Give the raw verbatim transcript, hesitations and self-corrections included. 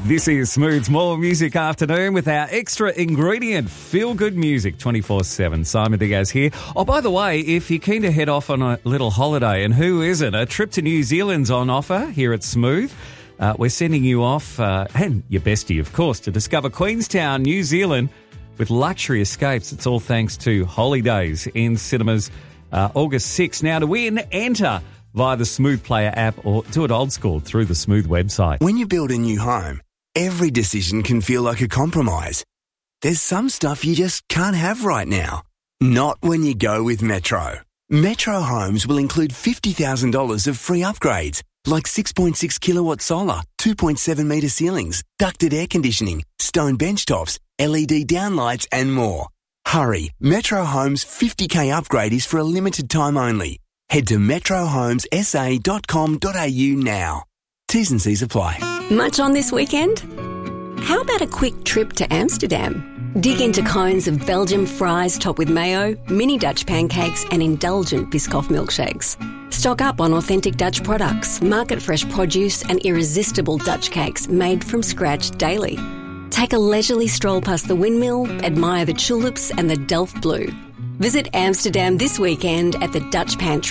This is Smooth's More Music Afternoon with our extra ingredient, feel-good music twenty-four seven. Simon Diaz here. Oh, by the way, if you're keen to head off on a little holiday, and who isn't, a trip to New Zealand's on offer here at Smooth. Uh, we're sending you off, uh, and your bestie, of course, to discover Queenstown, New Zealand with luxury escapes. It's all thanks to Holidays in cinemas uh, August sixth. Now, to win, enter via the Smooth Player app or do it old school through the Smooth website. When you build a new home, every decision can feel like a compromise. There's some stuff you just can't have right now. Not when you go with Metro. Metro Homes will include fifty thousand dollars of free upgrades, like six point six kilowatt solar, two point seven metre ceilings, ducted air conditioning, stone benchtops, L E D downlights and more. Hurry, Metro Homes fifty K upgrade is for a limited time only. Head to metro homes s a dot com dot a u now. T's and C's apply. Much on this weekend? How about a quick trip to Amsterdam? Dig into cones of Belgian fries topped with mayo, mini Dutch pancakes and indulgent Biscoff milkshakes. Stock up on authentic Dutch products, market-fresh produce and irresistible Dutch cakes made from scratch daily. Take a leisurely stroll past the windmill, admire the tulips and the Delft blue. Visit Amsterdam this weekend at the Dutch Pantry.